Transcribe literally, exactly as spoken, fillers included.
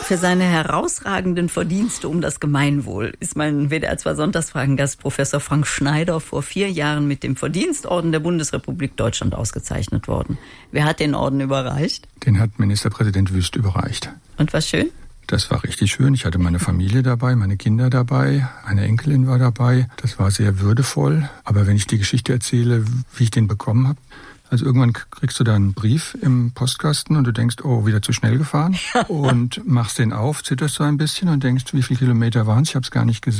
Für seine herausragenden Verdienste um das Gemeinwohl ist mein W D R zwei Sonntagsfragen-Gast Professor Frank Schneider vor vier Jahren mit dem Verdienstorden der Bundesrepublik Deutschland ausgezeichnet worden. Wer hat den Orden überreicht? Den hat Ministerpräsident Wüst überreicht. Und was schön? Das war richtig schön. Ich hatte meine Familie dabei, meine Kinder dabei, eine Enkelin war dabei. Das war sehr würdevoll. Aber wenn ich die Geschichte erzähle, wie ich den bekommen habe, also irgendwann kriegst du da einen Brief im Postkasten und du denkst, oh, wieder zu schnell gefahren. Und machst den auf, zitterst so ein bisschen und denkst, wie viele Kilometer waren es? Ich habe es gar nicht gesehen.